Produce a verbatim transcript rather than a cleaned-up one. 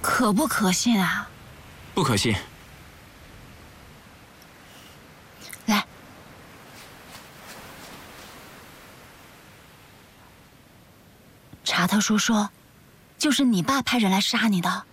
可不可信啊？ 不可信。 来，查特叔说，就是你爸派人来杀你的。